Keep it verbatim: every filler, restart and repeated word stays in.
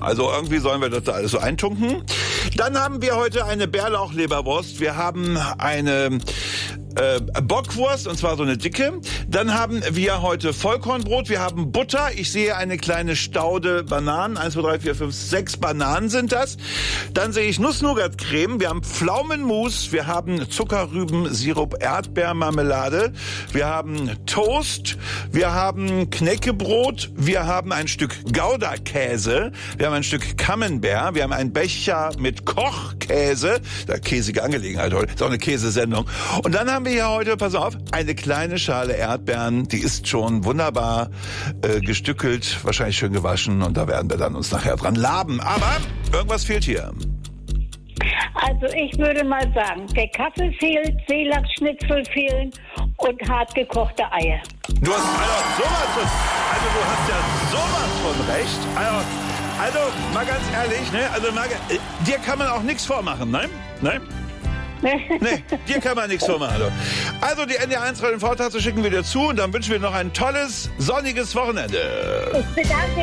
Also irgendwie sollen wir das da alles so eintunken. Dann haben wir heute eine Bärlauchleberwurst. Wir haben eine äh, Bockwurst, und zwar so eine dicke. Dann haben wir heute Vollkornbrot. Wir haben Butter. Ich sehe eine kleine Staude Bananen. Eins, zwei, drei, vier, fünf, sechs Bananen sind das. Dann sehe ich Nuss-Nougat-Creme. Wir haben Pflaumenmus. Wir haben Zuckerrüben, Sirup, Erdbeermarmelade. Wir haben Toast. Wir haben Knäckebrot. Wir haben ein Stück Gouda-Käse. Wir haben ein Stück Camembert. Wir haben einen Becher mit Kochkäse. Da käsige Angelegenheit heute. Ist auch eine Käsesendung. Und dann haben wir hier heute, pass auf, eine kleine Schale Erdbeeren. Die ist schon wunderbar äh, gestückelt, wahrscheinlich schön gewaschen. Und da werden wir dann uns nachher dran laben. Aber irgendwas fehlt hier. Also ich würde mal sagen, der Kaffee fehlt, Seelachsschnitzel fehlen und hart gekochte Eier. Du hast also sowas von, also du hast ja sowas von recht. Also, also mal ganz ehrlich, ne? Also mal, äh, dir kann man auch nichts vormachen, nein? Nein? Nee, dir kann man nichts vormachen. Also die N D R eins Radio N V-Taste schicken wir dir zu und dann wünschen wir noch ein tolles, sonniges Wochenende. Ich bedanke